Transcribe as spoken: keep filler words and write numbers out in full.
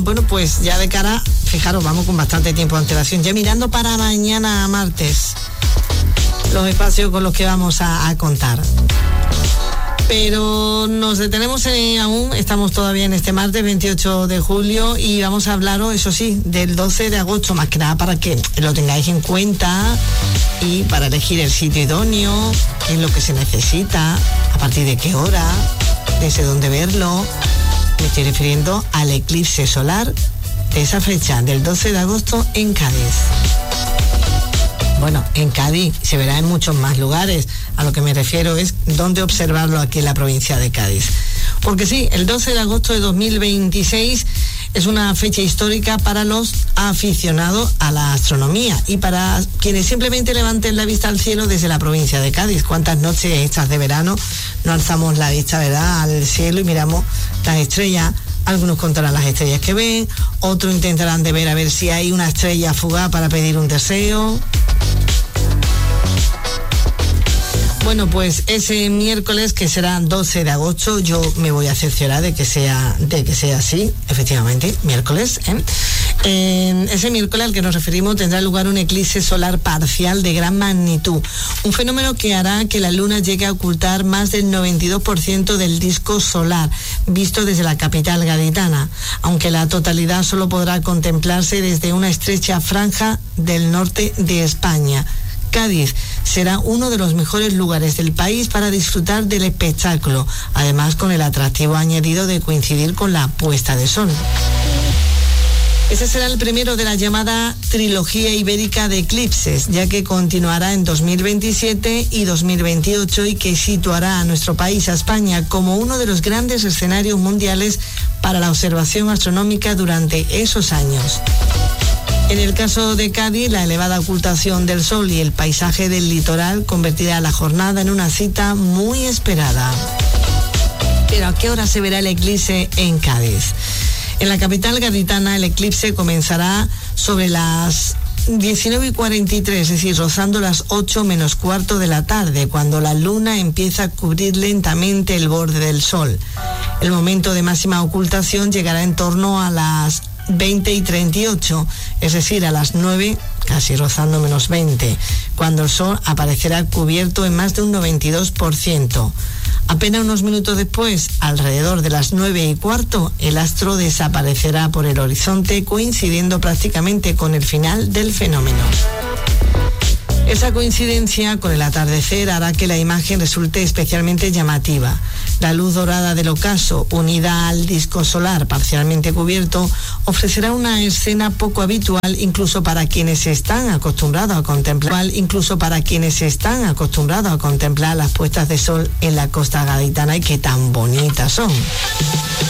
Bueno, pues ya de cara, fijaros, vamos con bastante tiempo de antelación, ya mirando para mañana martes los espacios con los que vamos a, a contar. Pero nos detenemos en, aún, estamos todavía en este martes veintiocho de julio y vamos a hablaros, eso sí, del doce de agosto, más que nada para que lo tengáis en cuenta y para elegir el sitio idóneo, qué es lo que se necesita, a partir de qué hora, desde dónde verlo. Me estoy refiriendo al eclipse solar de esa fecha, del doce de agosto en Cádiz. Bueno, en Cádiz, se verá en muchos más lugares. A lo que me refiero es dónde observarlo aquí en la provincia de Cádiz. Porque sí, el doce de agosto de dos mil veintiséis es una fecha histórica para los aficionados a la astronomía y para quienes simplemente levanten la vista al cielo desde la provincia de Cádiz. ¿Cuántas noches estas de verano no alzamos la vista, verdad, al cielo y miramos las estrellas? Algunos contarán las estrellas que ven, otros intentarán de ver a ver si hay una estrella fugaz para pedir un deseo. Bueno, pues ese miércoles, que será doce de agosto, yo me voy a cerciorar de que sea, de que sea así, efectivamente, miércoles, ¿eh? En ese miércoles al que nos referimos tendrá lugar un eclipse solar parcial de gran magnitud, un fenómeno que hará que la luna llegue a ocultar más del noventa y dos por ciento del disco solar, visto desde la capital gaditana, aunque la totalidad solo podrá contemplarse desde una estrecha franja del norte de España. Cádiz será uno de los mejores lugares del país para disfrutar del espectáculo, además con el atractivo añadido de coincidir con la puesta de sol. Ese será el primero de la llamada trilogía ibérica de eclipses, ya que continuará en dos mil veintisiete y dos mil veintiocho y que situará a nuestro país, a España, como uno de los grandes escenarios mundiales para la observación astronómica durante esos años. En el caso de Cádiz, la elevada ocultación del sol y el paisaje del litoral convertirá la jornada en una cita muy esperada. Pero ¿a qué hora se verá el eclipse en Cádiz? En la capital gaditana el eclipse comenzará sobre las diecinueve y cuarenta y tres, es decir, rozando las ocho menos cuarto de la tarde, cuando la luna empieza a cubrir lentamente el borde del sol. El momento de máxima ocultación llegará en torno a las veinte y treinta y ocho, es decir, a las nueve, casi rozando menos veinte, cuando el sol aparecerá cubierto en más de un noventa y dos por ciento. Apenas unos minutos después, alrededor de las nueve y cuarto, el astro desaparecerá por el horizonte, coincidiendo prácticamente con el final del fenómeno. Esa coincidencia con el atardecer hará que la imagen resulte especialmente llamativa. La luz dorada del ocaso, unida al disco solar parcialmente cubierto, ofrecerá una escena poco habitual incluso para quienes están acostumbrados a contemplar, incluso para quienes están acostumbrados a contemplar las puestas de sol en la costa gaditana y que tan bonitas son.